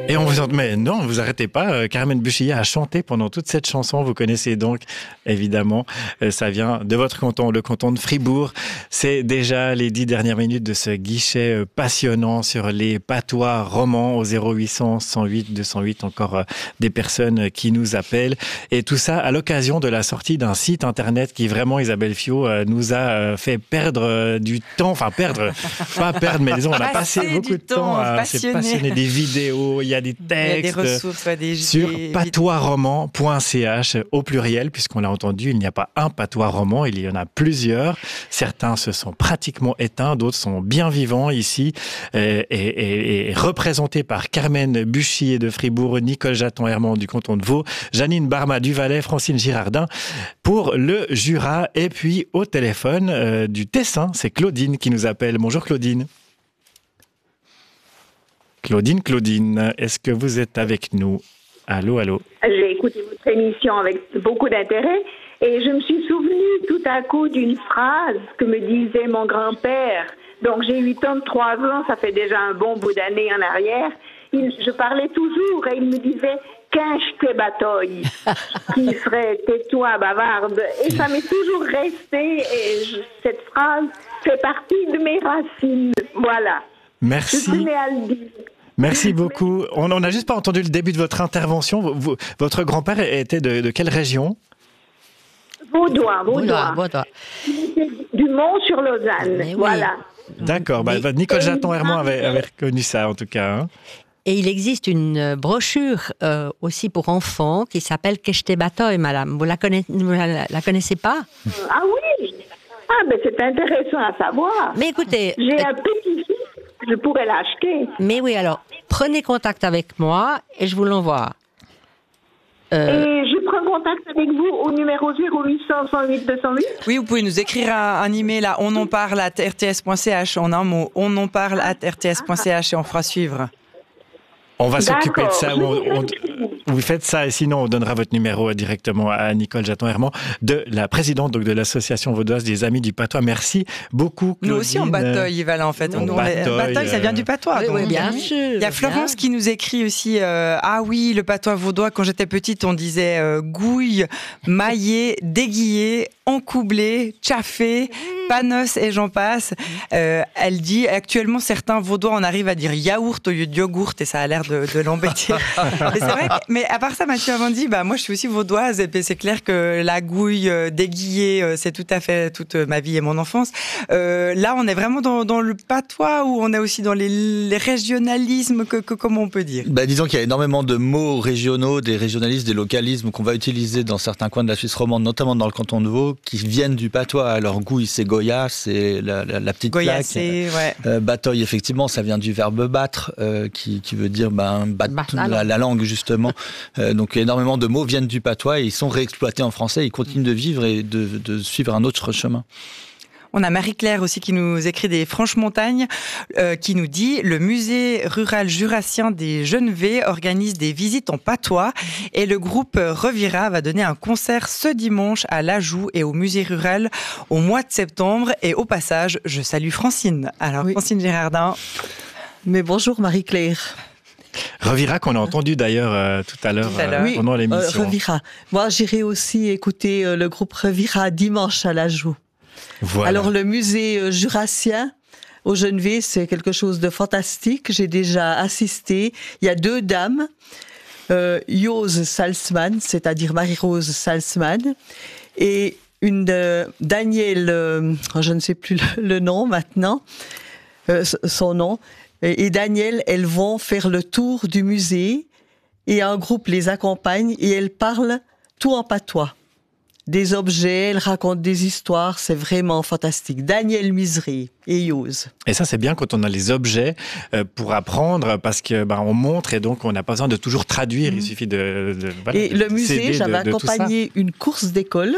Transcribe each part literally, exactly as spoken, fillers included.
Et on vous en... Mais non, vous arrêtez pas. Carmen Buchiller a chanté pendant toute cette chanson. Vous connaissez donc, évidemment, ça vient de votre canton, le canton de Fribourg. C'est déjà les dix dernières minutes de ce guichet passionnant sur les patois romans au zéro huit cent, cent huit, deux cent huit. Encore des personnes qui nous appellent. Et tout ça à l'occasion de la sortie d'un site internet qui vraiment, Isabelle Fiot, nous a fait perdre du temps. Enfin, perdre, pas perdre, mais disons, on a passé Passer beaucoup du de temps à passionné. se passionner des vidéos. Il y a des textes. Il y a des ressources, ouais, des, sur des, patois roman point c h au pluriel, puisqu'on l'a entendu, il n'y a pas un patois roman, il y en a plusieurs. Certains se sont pratiquement éteints, d'autres sont bien vivants ici, et, et, et, et représentés par Carmen Buchiller de Fribourg, Nicole Jaton-Herman du canton de Vaud, Janine Barma du Valais, Francine Girardin pour le Jura, et puis au téléphone euh, du Tessin, c'est Claudine qui nous appelle. Bonjour Claudine. Claudine, Claudine, est-ce que vous êtes avec nous? Allô, allô. J'ai écouté votre émission avec beaucoup d'intérêt et je me suis souvenue tout à coup d'une phrase que me disait mon grand-père. Donc j'ai quatre-vingt-trois ans, ça fait déjà un bon bout d'années en arrière. Il, je parlais toujours et il me disait « Quinche tes batailles », qui serait « tais-toi, bavarde ». Et ça m'est toujours resté et je, cette phrase fait partie de mes racines. Voilà. Merci. Je tenais à le dire. Merci beaucoup. On n'a juste pas entendu le début de votre intervention. Vous, votre grand-père était de, de quelle région? Vaudois, Vaudois. Vaudois. Du Mont-sur-Lausanne, oui. voilà. D'accord. Bah, Nicole Jaton-Herman avait, avait reconnu ça, en tout cas. Hein. Et il existe une brochure euh, aussi pour enfants qui s'appelle Quinche tes batailles, madame. Vous la, connaissez, vous la, la connaissez pas? Ah oui. Ah, ben c'est intéressant à savoir. Mais écoutez... J'ai euh, un petit-fils. Je pourrais l'acheter. Mais oui, alors, prenez contact avec moi et je vous l'envoie. Euh... Et je prends contact avec vous au numéro zéro huit cent, cent huit, deux cent huit. Oui, vous pouvez nous écrire un, un email à on en parle arobase r t s point c h en un mot, on en parle arobase r t s point c h et on fera suivre. On va s'occuper de D'accord. ça. On, on, vous faites ça et sinon on donnera votre numéro directement à Nicole Jaton-Herman, de la présidente donc de l'association vaudoise des Amis du Patois. Merci beaucoup, Claudine. Nous aussi on bataille, Yval, en fait. On on, bataille, bataille, ça vient du patois. Oui, donc. oui, bien sûr. Il y a Florence qui nous écrit aussi euh, ah oui, le patois vaudois, quand j'étais petite, on disait euh, gouille, maillé, déguillé, encoublé, chaffé, panos et j'en passe. Euh, elle dit actuellement certains vaudois on arrive à dire yaourt au lieu de yogourt et ça a l'air de, de l'embêter. Mais c'est vrai que, mais à part ça, Mathieu avant dit bah moi je suis aussi vaudoise et puis c'est clair que la gouille euh, déguillée euh, c'est tout à fait toute ma vie et mon enfance. Euh, là on est vraiment dans, dans le patois ou on est aussi dans les, les régionalismes que, que comment on peut dire. Bah, disons qu'il y a énormément de mots régionaux, des régionalismes, des localismes qu'on va utiliser dans certains coins de la Suisse romande, notamment dans le canton de Vaud, qui viennent du patois. Alors gouille, c'est Goya, c'est la, la, la petite Goya, plaque. c'est ouais. Euh, bataille, effectivement, ça vient du verbe battre, euh, qui, qui veut dire ben, battre Battre la, la la, langue. la langue, justement. euh, donc énormément de mots viennent du patois et ils sont réexploités en français. Ils continuent de vivre et de, de suivre un autre chemin. On a Marie-Claire aussi qui nous écrit des Franches-Montagnes, euh, qui nous dit « Le musée rural jurassien des Genevais organise des visites en patois et le groupe Revira va donner un concert ce dimanche à l'Ajout et au musée rural au mois de septembre. Et au passage, je salue Francine. » Alors, oui. Francine Girardin. Mais bonjour Marie-Claire. Revira qu'on a entendu d'ailleurs euh, tout à l'heure, tout à l'heure. Euh, oui, pendant l'émission. Euh, Revira. Moi, j'irai aussi écouter euh, le groupe Revira dimanche à l'Ajout. Voilà. Alors, le musée euh, jurassien au Genevais, c'est quelque chose de fantastique. J'ai déjà assisté. Il y a deux dames, euh, Jose Salzman, c'est-à-dire Marie-Rose Salzman, et une euh, Danielle, euh, je ne sais plus le, le nom maintenant, euh, son nom. Et Danielle, elles vont faire le tour du musée et un groupe les accompagne et elles parlent tout en patois. Des objets, elles racontent des histoires, c'est vraiment fantastique. Danielle Misery et Yose. Et ça, c'est bien quand on a les objets euh, pour apprendre parce que ben, on montre et donc on n'a pas besoin de toujours traduire. Mmh. Il suffit de. de voilà, et de, le de musée, j'avais de, de accompagné une course d'école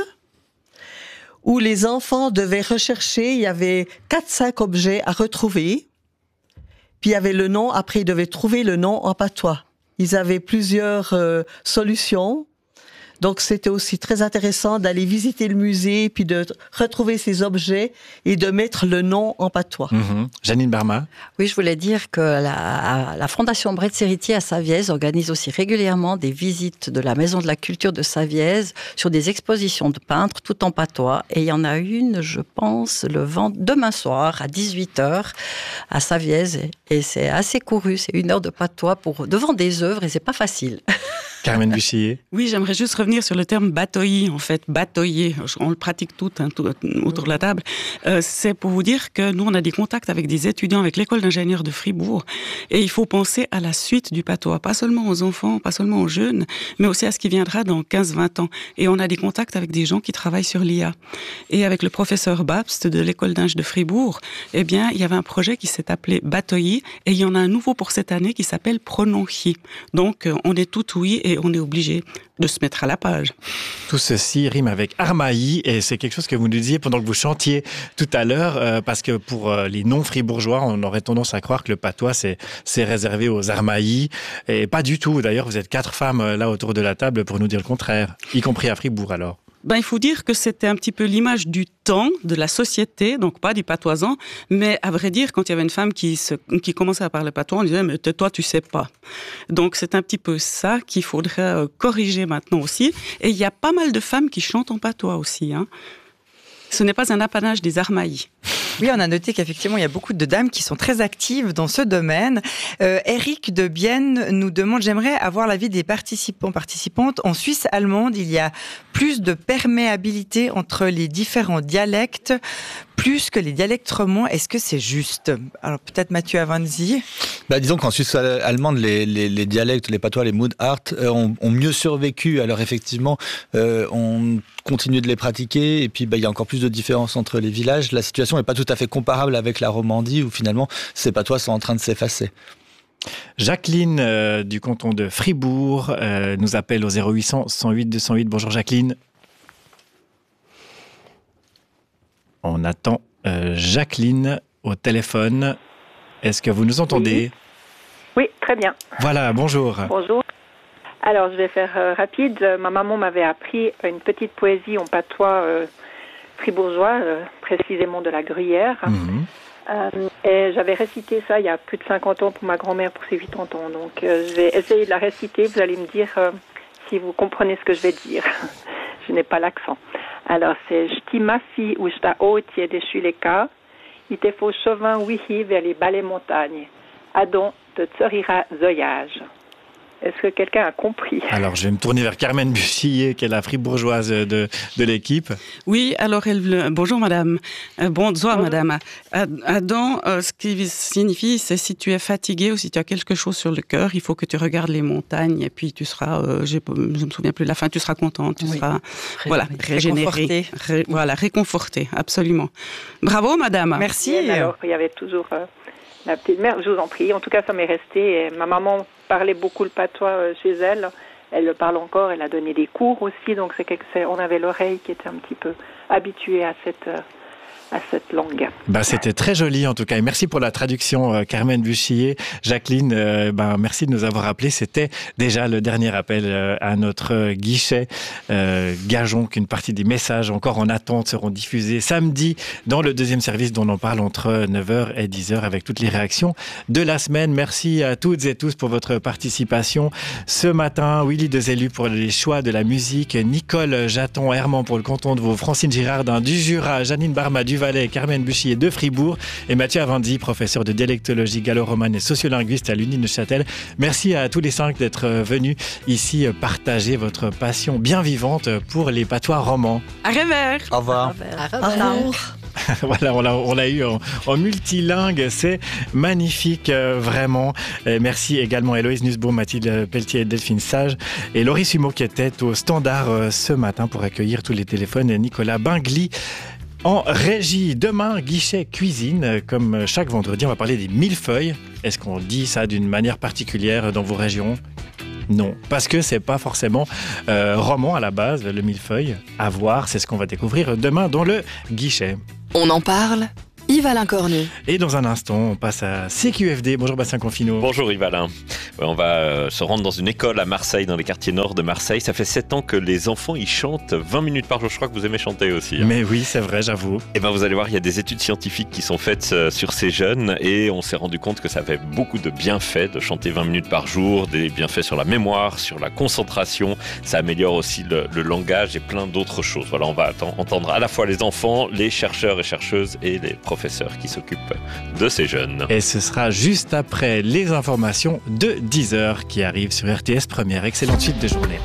où les enfants devaient rechercher. Il y avait quatre cinq objets à retrouver. Puis il y avait le nom, après ils devaient trouver le nom en patois. Ils avaient plusieurs euh, solutions. Donc c'était aussi très intéressant d'aller visiter le musée, puis de retrouver ces objets et de mettre le nom en patois. Mmh. Janine Barma. Oui, je voulais dire que la, la Fondation Bret-Serritier à Savièse organise aussi régulièrement des visites de la Maison de la Culture de Savièse sur des expositions de peintres tout en patois. Et il y en a une, je pense, le vent, demain soir à dix-huit heures à Savièse. Et c'est assez couru, c'est une heure de patois pour, devant des œuvres et c'est pas facile. Carmen Buchiller. Oui, j'aimerais juste revenir sur le terme batoyer, en fait, batoyer. On le pratique tout, hein, tout autour de la table. Euh, c'est pour vous dire que nous, on a des contacts avec des étudiants, avec l'école d'ingénieurs de Fribourg. Et il faut penser à la suite du patois, pas seulement aux enfants, pas seulement aux jeunes, mais aussi à ce qui viendra dans quinze vingt ans. Et on a des contacts avec des gens qui travaillent sur l'I A. Et avec le professeur Babst de l'école d'ingé de Fribourg, eh bien, il y avait un projet qui s'est appelé Batoyer. Et il y en a un nouveau pour cette année qui s'appelle Prononchi. Donc, on est tout oui et on est obligé de se mettre à la page. Tout ceci rime avec Armailly et c'est quelque chose que vous nous disiez pendant que vous chantiez tout à l'heure euh, parce que pour euh, les non-fribourgeois, on aurait tendance à croire que le patois, c'est, c'est réservé aux Armailly et pas du tout. D'ailleurs, vous êtes quatre femmes euh, là autour de la table pour nous dire le contraire, y compris à Fribourg alors. Ben, il faut dire que c'était un petit peu l'image du temps, de la société, donc pas du patoisant, mais à vrai dire, quand il y avait une femme qui, se, qui commençait à parler patois, on disait « mais toi, tu sais pas ». Donc c'est un petit peu ça qu'il faudrait corriger maintenant aussi. Et il y a pas mal de femmes qui chantent en patois aussi. Hein. Ce n'est pas un apanage des Armailly. Oui, on a noté qu'effectivement, il y a beaucoup de dames qui sont très actives dans ce domaine. Euh, Eric de Bienne nous demande, j'aimerais avoir l'avis des participants, participantes. En Suisse allemande, il y a plus de perméabilité entre les différents dialectes, plus que les dialectes romands. Est-ce que c'est juste? Alors peut-être Mathieu Avanzi. Bah, disons qu'en Suisse allemande, les, les, les dialectes, les patois, les Mundart euh, ont, ont mieux survécu. Alors effectivement, euh, on continue de les pratiquer et puis bah, il y a encore plus de différences entre les villages. La situation n'est pas tout à fait comparable avec la Romandie où finalement ces patois sont en train de s'effacer. Jacqueline euh, du canton de Fribourg euh, nous appelle au zéro huit cents, cent huit, deux cent huit. Bonjour Jacqueline. On attend euh, Jacqueline au téléphone. Est-ce que vous nous entendez? Oui. Oui, très bien. Voilà, bonjour. Bonjour. Alors, je vais faire euh, rapide. Ma maman m'avait appris une petite poésie en patois euh, fribourgeois, euh, précisément de la Gruyère. Mmh. Euh, et j'avais récité ça il y a plus de cinquante ans pour ma grand-mère pour ses quatre-vingts ans. Donc, euh, je vais essayer de la réciter. Vous allez me dire euh, si vous comprenez ce que je vais dire. Je n'ai pas l'accent. Alors, c'est « J'ti ma fille ou j'ta haute yé des chuleka, il te faut chauvin wihi vers les bas les montagnes. Adon de Tsorira Zoyage. » Est-ce que quelqu'un a compris? Alors, je vais me tourner vers Carmen Buchiller, qui est la fribourgeoise de, de l'équipe. Oui, alors, elle, bonjour madame. Euh, bonsoir madame. Adam, euh, ce qui signifie, c'est si tu es fatigué ou si tu as quelque chose sur le cœur, il faut que tu regardes les montagnes et puis tu seras, euh, je ne me souviens plus de la fin, tu seras contente, tu oui. seras Ré- voilà, régénérée. Ré, voilà, réconfortée, absolument. Bravo madame. Merci. Et alors, il y avait toujours... Euh... La petite mère, je vous en prie. En tout cas, ça m'est resté. Et ma maman parlait beaucoup le patois chez elle. Elle le parle encore. Elle a donné des cours aussi. Donc, c'est quelque... on avait l'oreille qui était un petit peu habituée à cette, à cette langue. Ben, c'était très joli, en tout cas. Et merci pour la traduction, euh, Carmen Buchiller. Jacqueline, euh, ben, merci de nous avoir appelés. C'était déjà le dernier appel euh, à notre guichet. Euh, gageons qu'une partie des messages encore en attente seront diffusés samedi dans le deuxième service dont on parle entre neuf heures et dix heures avec toutes les réactions de la semaine. Merci à toutes et tous pour votre participation. Ce matin, Willy Dezelu pour les choix de la musique, Nicole Jaton Herman pour le canton de Vaud, Francine Girardin du Jura, Janine Barma du Valais, Carmen Buchiller de Fribourg et Mathieu Avanzi, professeur de dialectologie gallo-romane et sociolinguiste à l'Uni de Neuchâtel. Merci à tous les cinq d'être venus ici partager votre passion bien vivante pour les patois romans. À revers. Au revoir. Au revoir. Voilà, on l'a, on l'a eu en, en multilingue, c'est magnifique, euh, vraiment. Et merci également à Héloïse Nussbaum, Mathilde Pelletier et Delphine Sage et Laurie Sumeau qui était au standard euh, ce matin pour accueillir tous les téléphones et Nicolas Bingli en régie. Demain, guichet cuisine, comme chaque vendredi, on va parler des millefeuilles. Est-ce qu'on dit ça d'une manière particulière dans vos régions ? Non, parce que c'est pas forcément euh, roman à la base, le millefeuille. À voir, c'est ce qu'on va découvrir demain dans le guichet. On en parle Yves-Alain Cornu. Et dans un instant, on passe à C Q F D. Bonjour Bastien Confinot. Bonjour Yves-Alain. On va euh, se rendre dans une école à Marseille, dans les quartiers nord de Marseille. Ça fait sept ans que les enfants y chantent vingt minutes par jour. Je crois que vous aimez chanter aussi. Hein. Mais oui, c'est vrai, j'avoue. Et ben vous allez voir, il y a des études scientifiques qui sont faites euh, sur ces jeunes et on s'est rendu compte que ça avait beaucoup de bienfaits de chanter vingt minutes par jour, des bienfaits sur la mémoire, sur la concentration. Ça améliore aussi le, le langage et plein d'autres choses. Voilà, on va entendre à la fois les enfants, les chercheurs et chercheuses et les professeurs qui s'occupent de ces jeunes. Et ce sera juste après les informations de dix heures qui arrivent sur R T S Première. Excellente suite de journée.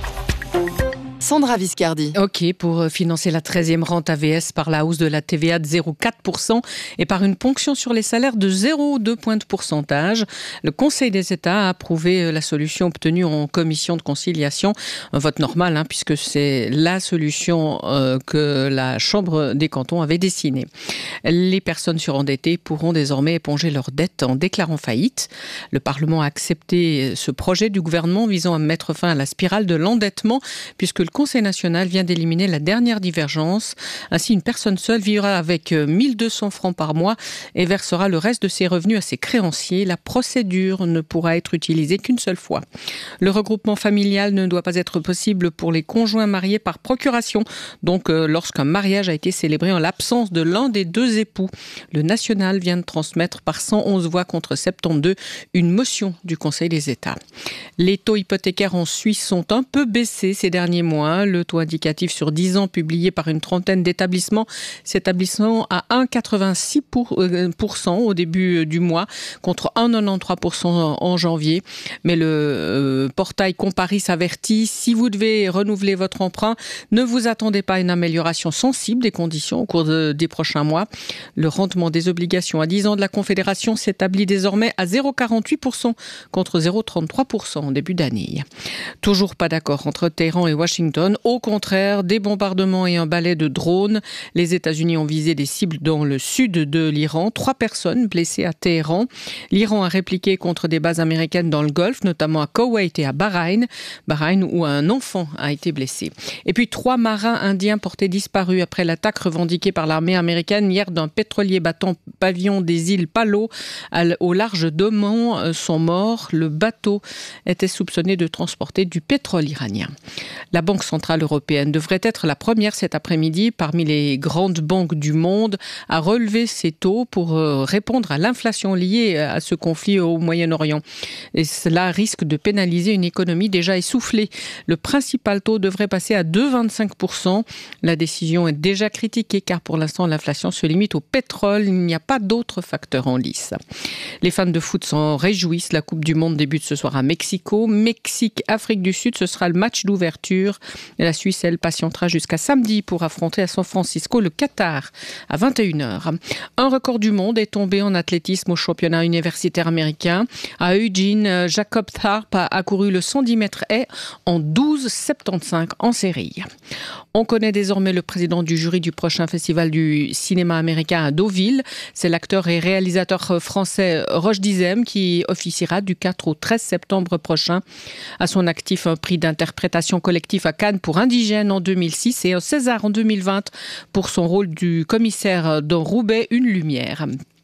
Sandra Viscardi. Ok, pour financer la treizième rente A V S par la hausse de la T V A de zéro virgule quatre pour cent et par une ponction sur les salaires de zéro virgule deux points de pourcentage, le Conseil des États a approuvé la solution obtenue en commission de conciliation. Un vote normal, hein, puisque c'est la solution euh, que la Chambre des cantons avait dessinée. Les personnes surendettées pourront désormais éponger leurs dettes en déclarant faillite. Le Parlement a accepté ce projet du gouvernement visant à mettre fin à la spirale de l'endettement, puisque le Conseil national vient d'éliminer la dernière divergence. Ainsi, une personne seule vivra avec mille deux cents francs par mois et versera le reste de ses revenus à ses créanciers. La procédure ne pourra être utilisée qu'une seule fois. Le regroupement familial ne doit pas être possible pour les conjoints mariés par procuration, donc euh, lorsqu'un mariage a été célébré en l'absence de l'un des deux époux. Le national vient de transmettre par cent onze voix contre soixante-douze une motion du Conseil des États. Les taux hypothécaires en Suisse sont un peu baissés ces derniers mois. Le taux indicatif sur dix ans publié par une trentaine d'établissements s'établissant à un virgule quatre-vingt-six pour cent au début du mois contre un virgule quatre-vingt-treize pour cent en janvier. Mais le euh, portail Comparis avertit, si vous devez renouveler votre emprunt, ne vous attendez pas à une amélioration sensible des conditions au cours de, des prochains mois. Le rendement des obligations à dix ans de la Confédération s'établit désormais à zéro virgule quarante-huit pour cent contre zéro virgule trente-trois pour cent en début d'année. Toujours pas d'accord entre Téhéran et Washington. Au contraire, des bombardements et un balai de drones. Les États-Unis ont visé des cibles dans le sud de l'Iran. Trois personnes blessées à Téhéran. L'Iran a répliqué contre des bases américaines dans le Golfe, notamment à Koweït et à Bahreïn. Bahreïn où un enfant a été blessé. Et puis trois marins indiens portés disparus après l'attaque revendiquée par l'armée américaine hier d'un pétrolier battant pavillon des îles Palau au large d'Oman sont morts. Le bateau était soupçonné de transporter du pétrole iranien. La Banque centrale européenne devrait être la première cet après-midi parmi les grandes banques du monde à relever ses taux pour répondre à l'inflation liée à ce conflit au Moyen-Orient. Et cela risque de pénaliser une économie déjà essoufflée. Le principal taux devrait passer à deux virgule vingt-cinq pour cent. La décision est déjà critiquée car pour l'instant l'inflation se limite au pétrole. Il n'y a pas d'autres facteurs en lice. Les fans de foot s'en réjouissent. La Coupe du Monde débute ce soir à Mexico. Mexique-Afrique du Sud, ce sera le match d'ouverture. La Suisse, elle, patientera jusqu'à samedi pour affronter à San Francisco le Qatar à vingt et une heures. Un record du monde est tombé en athlétisme au championnat universitaire américain. À Eugene, Jacob Tharp a couru le cent dix mètres haies en douze virgule soixante-quinze en série. On connaît désormais le président du jury du prochain festival du cinéma américain à Deauville. C'est l'acteur et réalisateur français Roch Dizem qui officiera du quatre au treize septembre prochain. À son actif, un prix d'interprétation collective à Cannes pour Indigène en deux mille six et un César en deux mille vingt pour son rôle du commissaire dans Roubaix, une lumière.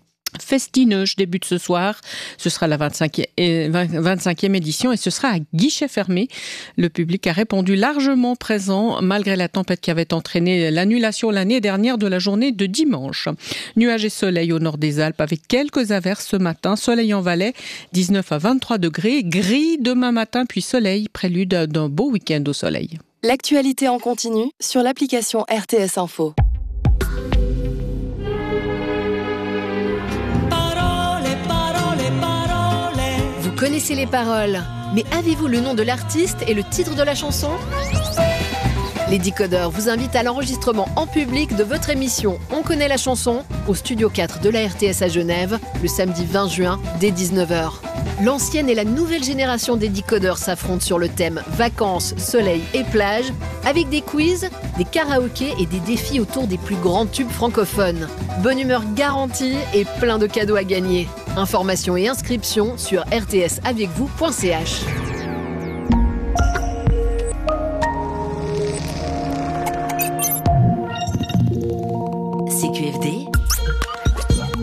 Festineuge débute ce soir. Ce sera la vingt-cinquième édition et ce sera à guichet fermé. Le public a répondu largement présent malgré la tempête qui avait entraîné l'annulation l'année dernière de la journée de dimanche. Nuages et soleil au nord des Alpes avec quelques averses ce matin. Soleil en Valais, dix-neuf à vingt-trois degrés. Gris demain matin puis soleil, prélude d'un beau week-end au soleil. L'actualité en continu sur l'application R T S Info. Vous connaissez les paroles, mais avez-vous le nom de l'artiste et le titre de la chanson ? Les décodeurs vous invitent à l'enregistrement en public de votre émission On connaît la chanson au studio quatre de la R T S à Genève le samedi vingt juin dès dix-neuf heures. L'ancienne et la nouvelle génération des décodeurs s'affrontent sur le thème vacances, soleil et plage avec des quiz, des karaokés et des défis autour des plus grands tubes francophones. Bonne humeur garantie et plein de cadeaux à gagner. Informations et inscriptions sur r t s avec vous point c h. C Q F D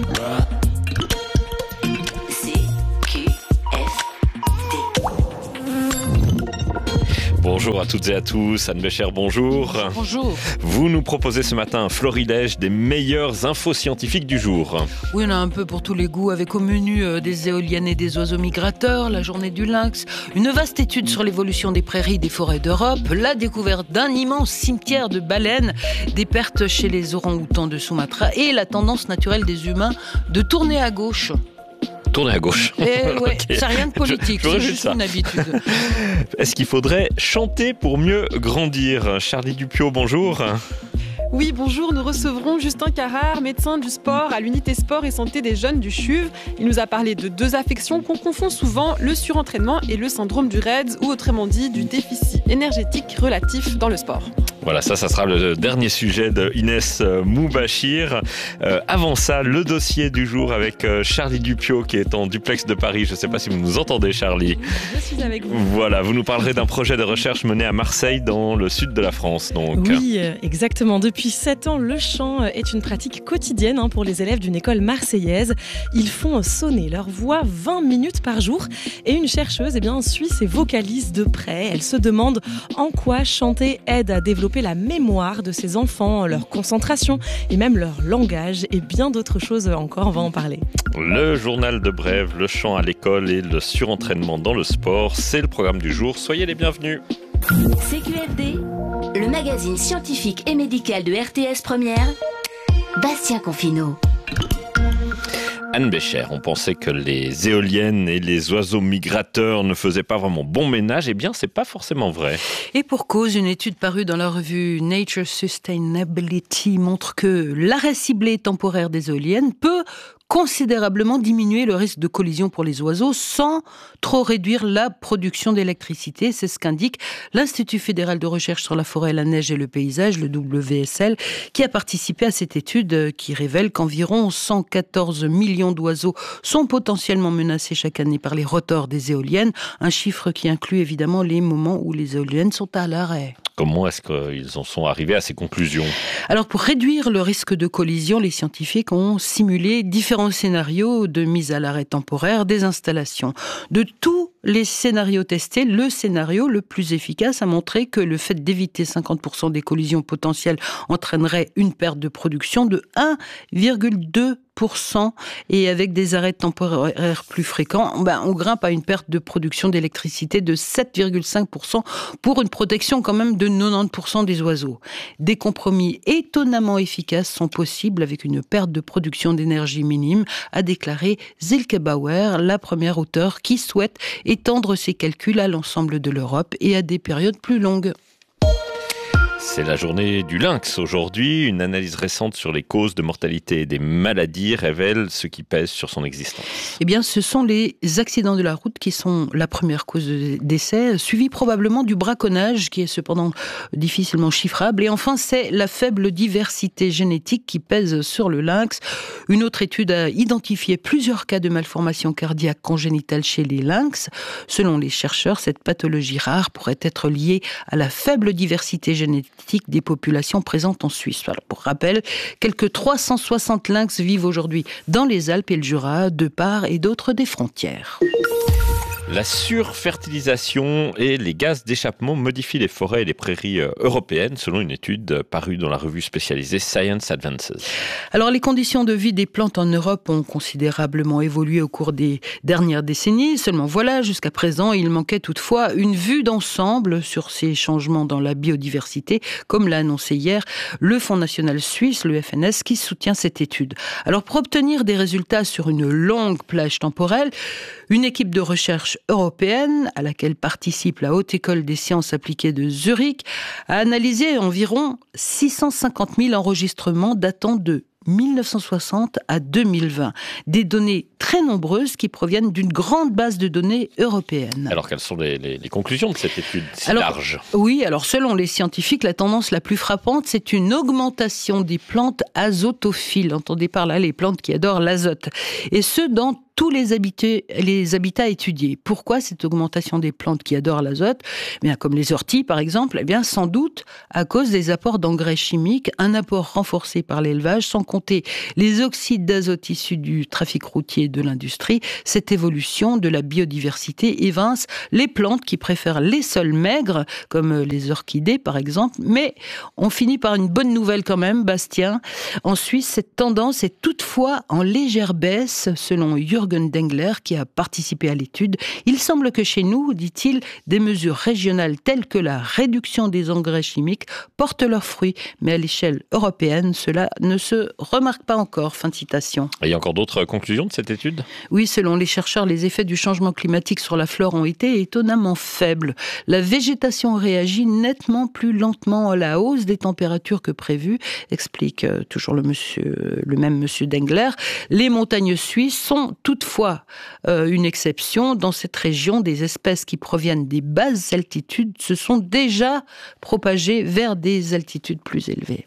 Bonjour à toutes et à tous. Anne Bécher, bonjour. Bonjour. Vous nous proposez ce matin un florilège des meilleures infos scientifiques du jour. Oui, on a un peu pour tous les goûts, avec au menu euh, des éoliennes et des oiseaux migrateurs, la journée du lynx, une vaste étude sur l'évolution des prairies et des forêts d'Europe, la découverte d'un immense cimetière de baleines, des pertes chez les orang-outans de Sumatra et la tendance naturelle des humains de tourner à gauche. Tourner à gauche. Et ouais, okay. C'est rien de politique, c'est juste une habitude. Est-ce qu'il faudrait chanter pour mieux grandir ? Charlie Dupiot, bonjour. Oui, bonjour, nous recevrons Justin Carrard, médecin du sport à l'unité sport et santé des jeunes du C H U V. Il nous a parlé de deux affections qu'on confond souvent, le surentraînement et le syndrome du R A I D S, ou autrement dit du déficit énergétique relatif dans le sport. Voilà, ça, ça sera le dernier sujet de Inès Moubachir. Euh, avant ça, le dossier du jour avec Charlie Dupiot qui est en duplex de Paris. Je ne sais pas si vous nous entendez, Charlie. Je suis avec vous. Voilà, vous nous parlerez d'un projet de recherche mené à Marseille dans le sud de la France. Donc. Oui, exactement. Depuis sept ans, le chant est une pratique quotidienne pour les élèves d'une école marseillaise. Ils font sonner leur voix vingt minutes par jour. Et une chercheuse eh bien, suit ces vocalistes de près. Elle se demande en quoi chanter aide à développer la mémoire de ces enfants, leur concentration et même leur langage et bien d'autres choses encore, on va en parler. Le journal de Brève, le chant à l'école et le surentraînement dans le sport, c'est le programme du jour. Soyez les bienvenus. C Q F D, le magazine scientifique et médical de R T S Première, Bastien Confineau. Anne Bécher, on pensait que les éoliennes et les oiseaux migrateurs ne faisaient pas vraiment bon ménage. Eh bien, c'est pas forcément vrai. Et pour cause, une étude parue dans la revue Nature Sustainability montre que l'arrêt ciblé temporaire des éoliennes peut considérablement diminuer le risque de collision pour les oiseaux sans trop réduire la production d'électricité. C'est ce qu'indique l'Institut fédéral de recherche sur la forêt, la neige et le paysage, le W S L, qui a participé à cette étude qui révèle qu'environ cent quatorze millions d'oiseaux sont potentiellement menacés chaque année par les rotors des éoliennes, un chiffre qui inclut évidemment les moments où les éoliennes sont à l'arrêt. Comment est-ce qu'ils en sont arrivés à ces conclusions ? Alors, pour réduire le risque de collision, les scientifiques ont simulé différents scénarios de mise à l'arrêt temporaire des installations. De tous les scénarios testés, le scénario le plus efficace a montré que le fait d'éviter cinquante pour cent des collisions potentielles entraînerait une perte de production de un virgule deux pour cent et avec des arrêts temporaires plus fréquents, ben on grimpe à une perte de production d'électricité de sept virgule cinq pour cent pour une protection quand même de quatre-vingt-dix pour cent des oiseaux. Des compromis étonnamment efficaces sont possibles avec une perte de production d'énergie minime, a déclaré Silke Bauer, la première auteure qui souhaite étendre ses calculs à l'ensemble de l'Europe et à des périodes plus longues. C'est la journée du lynx aujourd'hui. Une analyse récente sur les causes de mortalité et des maladies révèle ce qui pèse sur son existence. Eh bien, ce sont les accidents de la route qui sont la première cause de décès, suivi probablement du braconnage, qui est cependant difficilement chiffrable. Et enfin, c'est la faible diversité génétique qui pèse sur le lynx. Une autre étude a identifié plusieurs cas de malformation cardiaque congénitale chez les lynx. Selon les chercheurs, cette pathologie rare pourrait être liée à la faible diversité génétique des populations présentes en Suisse. Alors, pour rappel, quelques trois cent soixante lynx vivent aujourd'hui dans les Alpes et le Jura, de part et d'autre des frontières. La surfertilisation et les gaz d'échappement modifient les forêts et les prairies européennes, selon une étude parue dans la revue spécialisée Science Advances. Alors, les conditions de vie des plantes en Europe ont considérablement évolué au cours des dernières décennies. Seulement voilà, jusqu'à présent, il manquait toutefois une vue d'ensemble sur ces changements dans la biodiversité, comme l'a annoncé hier le Fonds national suisse, le F N S, qui soutient cette étude. Alors, pour obtenir des résultats sur une longue plage temporelle, une équipe de recherche européenne, à laquelle participe la Haute École des sciences appliquées de Zurich, a analysé environ six cent cinquante mille enregistrements datant de mille neuf cent soixante à deux mille vingt. Des données très nombreuses qui proviennent d'une grande base de données européenne. Alors, quelles sont les, les, les conclusions de cette étude si alors, large ? Oui, alors selon les scientifiques, la tendance la plus frappante, c'est une augmentation des plantes azotophiles. Entendez par là les plantes qui adorent l'azote. Et ce, dans tous les habitats, les habitats étudiés. Pourquoi cette augmentation des plantes qui adorent l'azote ? Eh bien, comme les orties, par exemple, eh bien, sans doute à cause des apports d'engrais chimiques, un apport renforcé par l'élevage, sans compter les oxydes d'azote issus du trafic routier et de l'industrie. Cette évolution de la biodiversité évince les plantes qui préfèrent les sols maigres, comme les orchidées, par exemple. Mais on finit par une bonne nouvelle quand même, Bastien. En Suisse, cette tendance est toutefois en légère baisse, selon Jürgen Dengler, qui a participé à l'étude. Il semble que chez nous, dit-il, des mesures régionales telles que la réduction des engrais chimiques portent leurs fruits. Mais à l'échelle européenne, cela ne se remarque pas encore. Fin de citation. Et il y a encore d'autres conclusions de cette étude ? Oui, selon les chercheurs, les effets du changement climatique sur la flore ont été étonnamment faibles. La végétation réagit nettement plus lentement à la hausse des températures que prévu, explique euh, toujours le, monsieur, le même monsieur Dengler. Les montagnes suisses sont toutefois euh, une exception. Dans cette région, des espèces qui proviennent des basses altitudes se sont déjà propagées vers des altitudes plus élevées.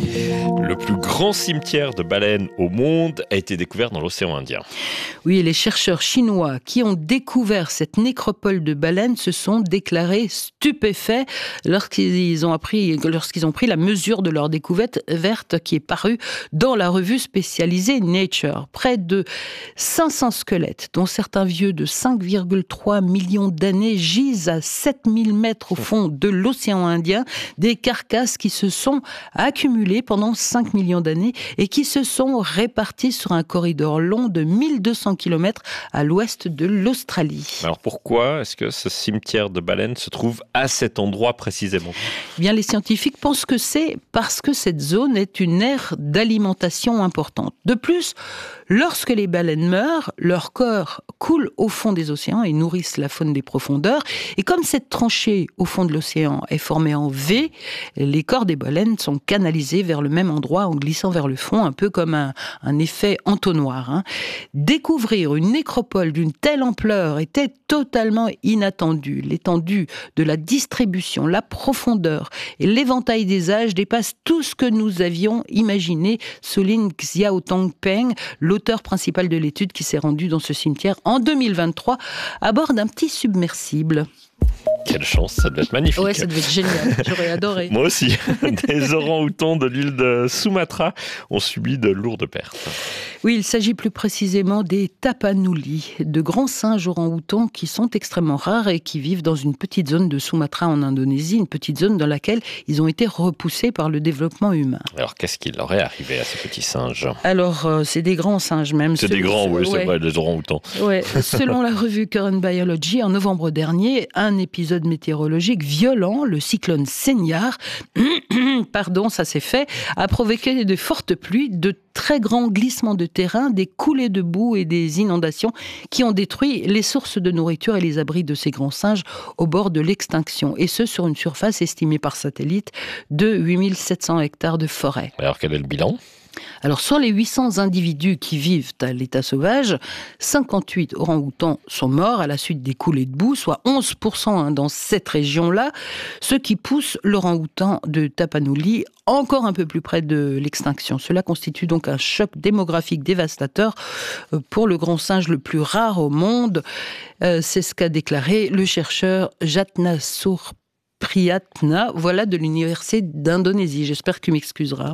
Le plus grand cimetière de baleines au monde a été découvert dans l'océan Indien. Oui, les chercheurs chinois qui ont découvert cette nécropole de baleines se sont déclarés stupéfaits lorsqu'ils ont, appris, lorsqu'ils ont pris la mesure de leur découverte verte qui est parue dans la revue spécialisée Nature. Près de cinq cents squelettes, dont certains vieux de cinq virgule trois millions d'années, gisent à sept mille mètres au fond de l'océan Indien, des carcasses qui se sont accumulées pendant cinq millions d'années et qui se sont répartis sur un corridor long de mille deux cents kilomètres à l'ouest de l'Australie. Alors pourquoi est-ce que ce cimetière de baleines se trouve à cet endroit précisément ? Eh bien, les scientifiques pensent que c'est parce que cette zone est une aire d'alimentation importante. De plus, lorsque les baleines meurent, leur corps coule au fond des océans et nourrissent la faune des profondeurs. Et comme cette tranchée au fond de l'océan est formée en V, les corps des baleines sont canalisés vers le même endroit en glissant vers le fond, un peu comme un, un effet entonnoir. Hein. Découvrir une nécropole d'une telle ampleur était totalement inattendu. L'étendue de la distribution, la profondeur et l'éventail des âges dépassent tout ce que nous avions imaginé, souligne Xiao Tongpeng, l'auteur principal de l'étude qui s'est rendu dans ce cimetière en deux mille vingt-trois à bord d'un petit submersible. Quelle chance, ça devait être magnifique. Ouais, ça devait être génial, j'aurais adoré. Moi aussi. Des orang-outans de l'île de Sumatra ont subi de lourdes pertes. Oui, il s'agit plus précisément des tapanuli, de grands singes orang-outans qui sont extrêmement rares et qui vivent dans une petite zone de Sumatra en Indonésie, une petite zone dans laquelle ils ont été repoussés par le développement humain. Alors, qu'est-ce qui leur est arrivé à ces petits singes ? Alors, euh, c'est des grands singes même. C'est des grands, oui, ouais. c'est vrai, les orang-outans. Ouais. Selon la revue Current Biology, en novembre dernier, un épisode météorologique violent, le cyclone Senyar, pardon, ça s'est fait, a provoqué de fortes pluies, de très grands glissements de terrain, des coulées de boue et des inondations qui ont détruit les sources de nourriture et les abris de ces grands singes au bord de l'extinction. Et ce, sur une surface estimée par satellite de huit mille sept cents hectares de forêt. Alors, quel est le bilan ? Alors, sur les huit cents individus qui vivent à l'état sauvage, cinquante-huit orang-outans sont morts à la suite des coulées de boue, soit onze pour cent dans cette région-là, ce qui pousse l'orang-outan de Tapanuli encore un peu plus près de l'extinction. Cela constitue donc un choc démographique dévastateur pour le grand singe le plus rare au monde. C'est ce qu'a déclaré le chercheur Jatnasour Priyatna, voilà, de l'université d'Indonésie. J'espère que tu m'excuseras.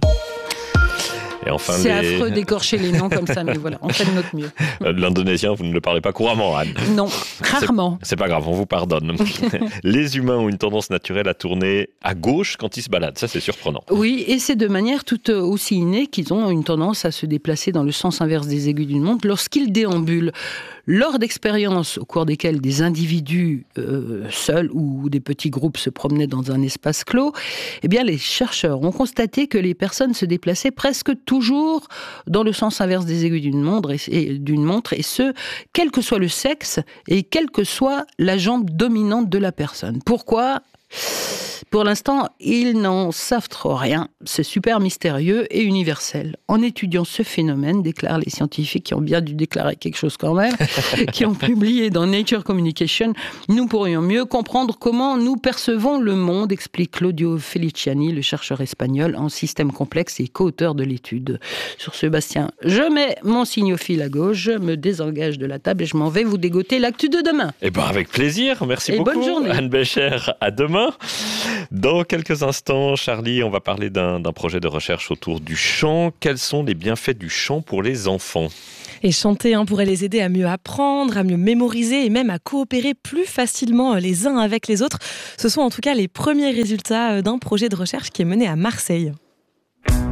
Et enfin, c'est les... affreux d'écorcher les noms comme ça, mais voilà, on fait de notre mieux. L'indonésien, vous ne le parlez pas couramment, Anne. Non, rarement. C'est, c'est pas grave, on vous pardonne. Les humains ont une tendance naturelle à tourner à gauche quand ils se baladent, ça c'est surprenant. Oui, et c'est de manière tout aussi innée qu'ils ont une tendance à se déplacer dans le sens inverse des aiguilles d'une montre lorsqu'ils déambulent. Lors d'expériences au cours desquelles des individus euh, seuls ou des petits groupes se promenaient dans un espace clos, eh bien les chercheurs ont constaté que les personnes se déplaçaient presque toujours dans le sens inverse des aiguilles d'une montre, et, et, d'une montre, et ce, quel que soit le sexe et quelle que soit la jambe dominante de la personne. Pourquoi ? Pour l'instant, ils n'en savent trop rien. C'est super mystérieux et universel. En étudiant ce phénomène, déclarent les scientifiques qui ont bien dû déclarer quelque chose quand même, qui ont publié dans Nature Communication, nous pourrions mieux comprendre comment nous percevons le monde, explique Claudio Feliciani, le chercheur espagnol en système complexe et co-auteur de l'étude. Sur ce, Bastien, je mets mon signophile à gauche, je me désengage de la table et je m'en vais vous dégoter l'actu de demain. Eh ben avec plaisir, merci et beaucoup bonne journée. Anne Bécher, à demain. Dans quelques instants, Charlie, on va parler d'un, d'un projet de recherche autour du chant. Quels sont les bienfaits du chant pour les enfants ? Et chanter hein, pourrait les aider à mieux apprendre, à mieux mémoriser et même à coopérer plus facilement les uns avec les autres. Ce sont en tout cas les premiers résultats d'un projet de recherche qui est mené à Marseille.